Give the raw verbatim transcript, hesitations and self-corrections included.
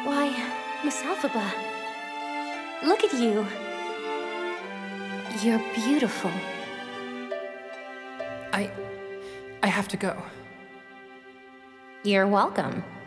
Why, Miss Alphaba, look at you. You're beautiful. I... I have to go. You're welcome.